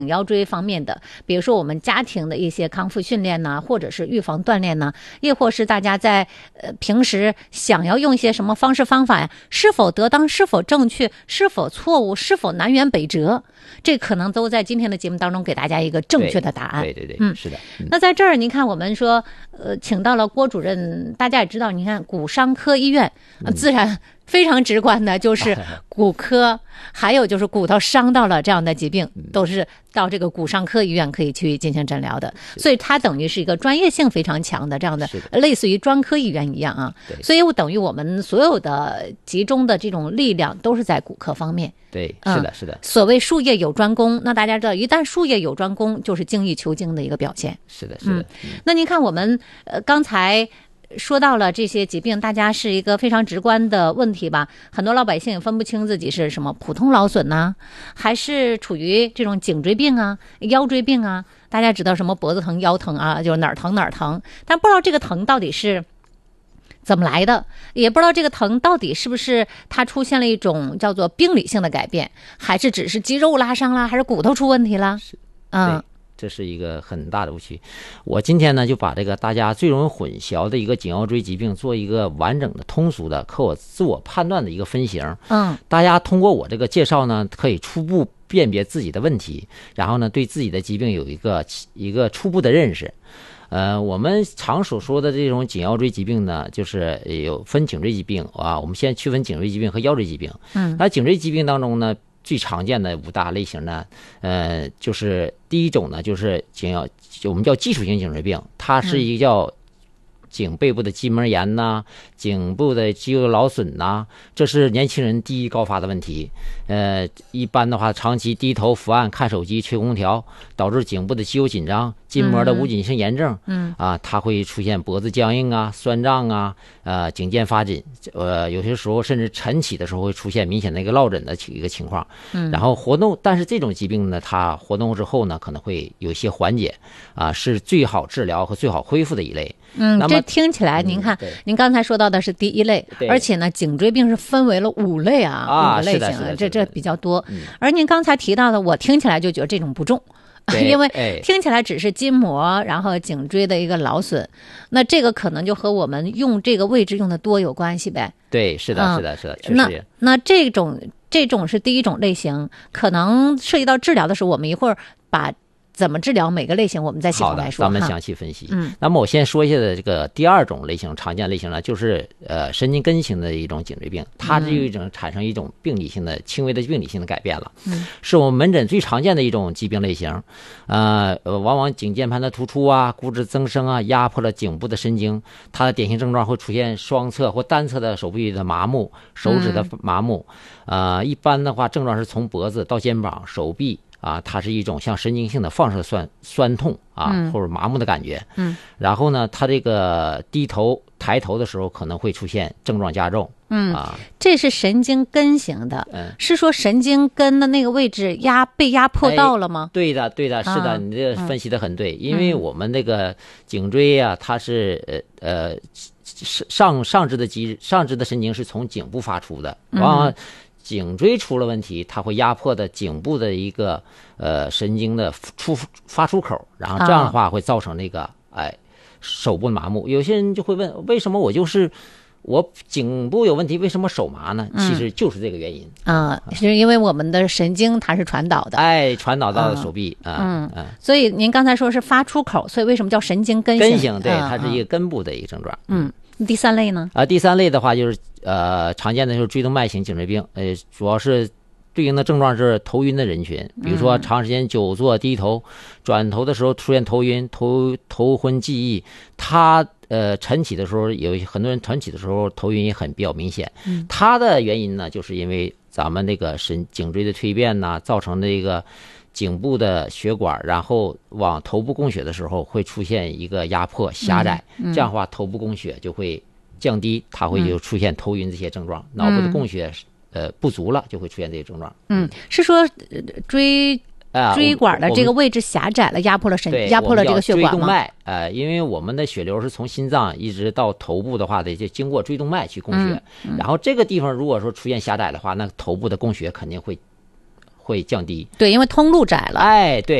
腰椎方面的，比如说我们家庭的一些康复训练呢，或者是预防锻炼呢，亦或是大家在平时想要用一些什么方式方法呀，是否得当，是否正确，是否错误，是否南辕北辙，这可能都在今天的节目当中给大家一个正确的答案。 对，是的。 那在这儿您看我们说请到了郭主任，大家也知道，你看骨伤科医院自然非常直观的就是骨科，还有就是骨头伤到了这样的疾病，都是到这个骨伤科医院可以去进行诊疗的，所以它等于是一个专业性非常强的这样的，类似于专科医院一样啊。所以等于我们所有的集中的这种力量都是在骨科方面。 对，是的。 所谓术业有专攻，那大家知道，一旦术业有专攻，就是精益求精的一个表现。 是的。 那您看我们刚才说到了这些疾病，大家是一个非常直观的问题吧？很多老百姓也分不清自己是什么普通劳损呢，还是处于这种颈椎病啊、腰椎病啊。大家知道什么脖子疼、腰疼啊，就是哪儿疼哪儿疼，但不知道这个疼到底是怎么来的，也不知道这个疼到底是不是它出现了一种叫做病理性的改变，还是只是肌肉拉伤了，还是骨头出问题了？ 这是一个很大的误区。我今天呢就把这个大家最容易混淆的一个颈腰椎疾病做一个完整的、通俗的、可我自我判断的一个分型。大家通过我这个介绍呢，可以初步辨别自己的问题，然后呢对自己的疾病有一个初步的认识。我们常所说的这种颈腰椎疾病呢，就是有分颈椎疾病啊。我们先区分颈椎疾病和腰椎疾病。那颈椎疾病当中呢，最常见的5大类型呢，就是第一种呢，就是我们叫基础性颈椎病，它是一个叫颈背部的筋膜炎呐，颈部的肌肉劳损呐，这是年轻人第一高发的问题。一般的话，长期低头伏案看手机、吹空调，导致颈部的肌肉紧张、筋膜的无紧性炎症。它会出现脖子僵硬啊、酸胀啊、颈肩发紧，有些时候甚至晨起的时候会出现明显的一个落枕的一个情况。然后活动，但是这种疾病呢，它活动之后呢，可能会有些缓解是最好治疗和最好恢复的一类。 这听起来，您看，您刚才说到的是第一类，而且呢，颈椎病是分为了5类5个类型，这比较多。而您刚才提到的，我听起来就觉得这种不重，因为听起来只是筋膜，然后颈椎的一个劳损，那这个可能就和我们用这个位置用的多有关系呗。 对，是的，确实。 那这种是第一种类型，可能涉及到治疗的时候，我们一会儿把怎么治疗每个类型我们再细分来说。 咱们详细分析。那么我先说一下的这个第2种类型，常见类型呢，就是神经根型的一种颈椎病，它是有一种产生一种病理性的轻微的病理性的改变了。是我们门诊最常见的一种疾病类型。往往颈键盘的突出啊、骨质增生啊，压迫了颈部的神经。它的典型症状会出现双侧或单侧的手臂的麻木、手指的麻木。一般的话，症状是from脖子到肩膀、手臂。它是一种像神经性的放射酸痛或者麻木的感觉。然后呢，它这个抬头的时候可能会出现症状加重。 这是神经根型的。是说神经根的那个位置被压迫到了吗？ 对的，是的，你这个分析的很对。因为我们那个颈椎啊，它是上肢的神经是从颈部发出的，往往颈椎出了问题，它会压迫的颈部的一个神经的发出口，然后这样的话会造成那个手部麻木。有些人就会问，为什么我颈部有问题，为什么手麻呢？其实就是这个原因是因为我们的神经它是传导的， 传导到手臂。 所以您刚才说是发出口，所以为什什么叫神经根型？ 对，它是一个根部的一个症状。 第3类呢？ 第3类的话就是常见的就是椎动脉型颈椎病，主要是对应的症状是头晕的人群，比如说长时间久坐低头，转头的时候出现头晕、头昏记忆。它晨起的时候，有很多人晨起的时候头晕也比较明显。它的原因呢，就是因为咱们那个颈椎的蜕变呐，造成的一个颈部的血管，然后往头部供血的时候会出现一个压迫狭窄，这样的话头部供血就会降低，它会就出现头晕这些症状。脑部的供血不足了，就会出现这些症状。 是说椎管的这个位置狭窄了，压迫了这个血管吗？椎动脉因为我们的血流是从心脏一直到头部的话，得经过椎动脉去供血。然后这个地方如果说出现狭窄的话，那头部的供血肯定会会降低。 对，因为通路窄了。 哎，对。